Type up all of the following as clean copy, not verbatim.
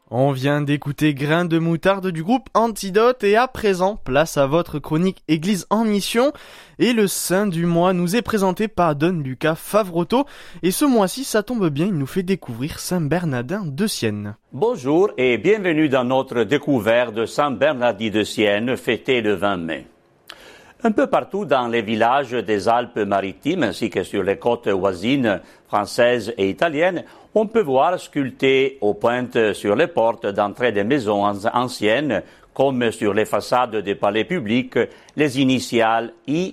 On vient d'écouter Grain de moutarde du groupe Antidote et à présent, place à votre chronique Église en mission. Et le saint du mois nous est présenté par Don Lucas Favroto. Et ce mois-ci, ça tombe bien, il nous fait découvrir Saint Bernardin de Sienne. Bonjour et bienvenue dans notre découverte de Saint Bernardin de Sienne, fêté le 20 mai. Un peu partout dans les villages des Alpes-Maritimes ainsi que sur les côtes voisines françaises et italiennes, on peut voir sculptés aux pointes sur les portes d'entrée des maisons anciennes, comme sur les façades des palais publics, les initiales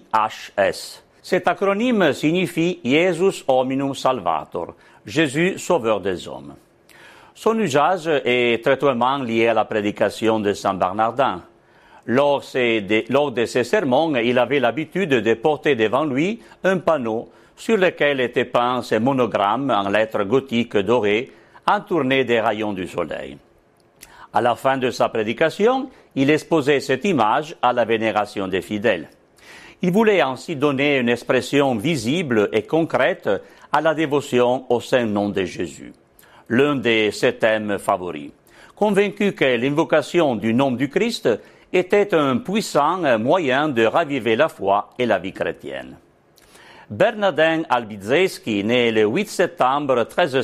IHS. Cet acronyme signifie Jesus Hominum Salvator, Jésus Sauveur des hommes. Son usage est étroitement lié à la prédication de Saint Bernardin. Lors de ses sermons, il avait l'habitude de porter devant lui un panneau sur lequel étaient peints ces monogrammes en lettres gothiques dorées, entournés des rayons du soleil. À la fin de sa prédication, il exposait cette image à la vénération des fidèles. Il voulait ainsi donner une expression visible et concrète à la dévotion au saint nom de Jésus, l'un de ses thèmes favoris. Convaincu que l'invocation du nom du Christ était un puissant moyen de raviver la foi et la vie chrétienne. Bernardin Albizeski naît le 8 septembre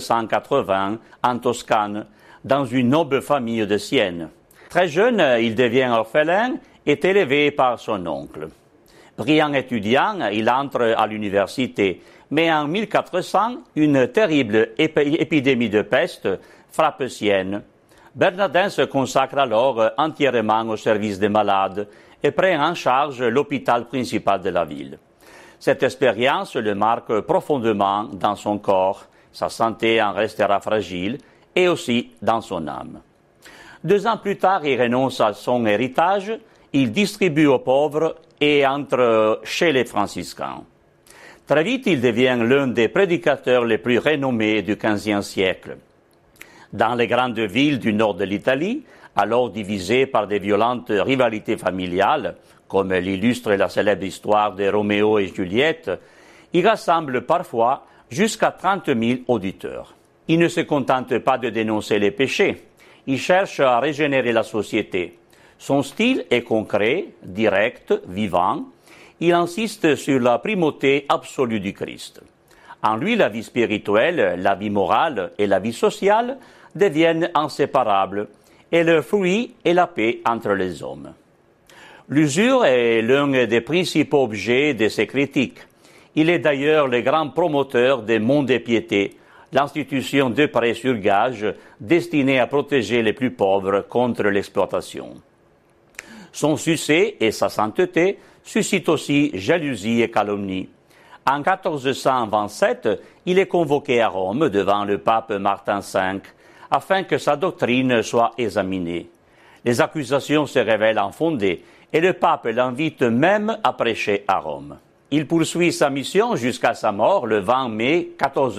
1380 en Toscane, dans une noble famille de Sienne. Très jeune, il devient orphelin et est élevé par son oncle. Brillant étudiant, il entre à l'université, mais en 1400, une terrible épidémie de peste frappe Sienne. Bernardin se consacre alors entièrement au service des malades et prend en charge l'hôpital principal de la ville. Cette expérience le marque profondément dans son corps, sa santé en restera fragile et aussi dans son âme. 2 ans plus tard, il renonce à son héritage, il distribue aux pauvres et entre chez les franciscains. Très vite, il devient l'un des prédicateurs les plus renommés du XVe siècle. Dans les grandes villes du nord de l'Italie, alors divisées par de violentes rivalités familiales, comme l'illustre la célèbre histoire de Roméo et Juliette, il rassemble parfois jusqu'à 30 000 auditeurs. Il ne se contente pas de dénoncer les péchés, il cherche à régénérer la société. Son style est concret, direct, vivant. Il insiste sur la primauté absolue du Christ. En lui, la vie spirituelle, la vie morale et la vie sociale deviennent inséparables, et leur fruit est la paix entre les hommes. L'usure est l'un des principaux objets de ses critiques. Il est d'ailleurs le grand promoteur des monts de piété, l'institution de prêt sur gage destinée à protéger les plus pauvres contre l'exploitation. Son succès et sa sainteté suscitent aussi jalousie et calomnie. En 1427, il est convoqué à Rome devant le pape Martin V afin que sa doctrine soit examinée. Les accusations se révèlent infondées et le pape l'invite même à prêcher à Rome. Il poursuit sa mission jusqu'à sa mort le 20 mai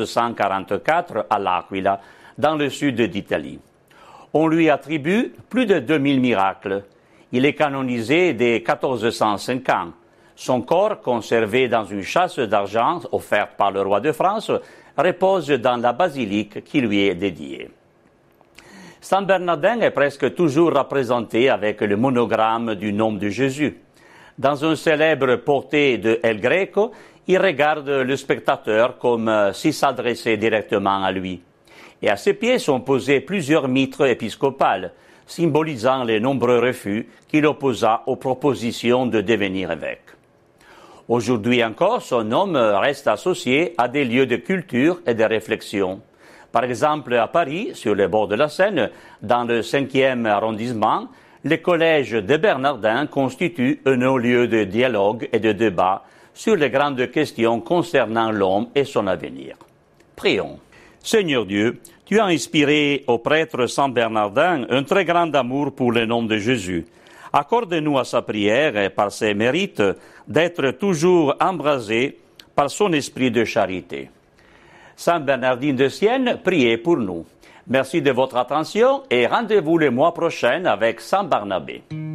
1444 à L'Aquila, dans le sud d'Italie. On lui attribue plus de 2000 miracles. Il est canonisé dès 1405 ans. Son corps, conservé dans une châsse d'argent offerte par le roi de France, repose dans la basilique qui lui est dédiée. Saint Bernardin est presque toujours représenté avec le monogramme du nom de Jésus. Dans un célèbre portrait de El Greco, il regarde le spectateur comme s'il s'adressait directement à lui. Et à ses pieds sont posées plusieurs mitres épiscopales, symbolisant les nombreux refus qu'il opposa aux propositions de devenir évêque. Aujourd'hui encore, son nom reste associé à des lieux de culture et de réflexion. Par exemple, à Paris, sur les bords de la Seine, dans le 5e arrondissement, le collège de Bernardin constitue un lieu de dialogue et de débat sur les grandes questions concernant l'homme et son avenir. Prions. Seigneur Dieu, tu as inspiré au prêtre Saint Bernardin un très grand amour pour le nom de Jésus. Accorde-nous à sa prière et par ses mérites d'être toujours embrasés par son esprit de charité. Saint Bernardin de Sienne, priez pour nous. Merci de votre attention et rendez-vous le mois prochain avec Saint Barnabé.